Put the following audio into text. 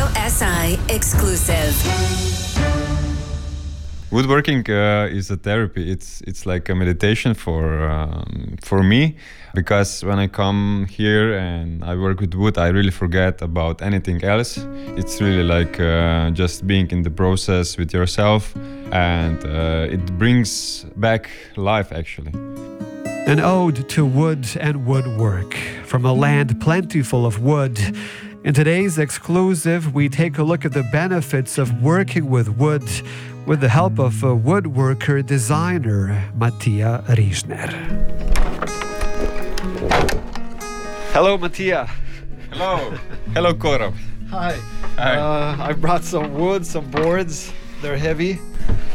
Radio SI exclusive. Woodworking is a therapy. It's like a meditation for me, because when I come here and I work with wood, I really forget about anything else. It's really like just being in the process with yourself, and it brings back life, actually. An ode to wood and woodwork from a land plentiful of wood. In today's exclusive, we take a look at the benefits of working with wood with the help of a woodworker designer, Mattia Riesner. Hello, Mattia. Hello. Hello, Korab. Hi. Hi. I brought some wood, some boards. They're heavy.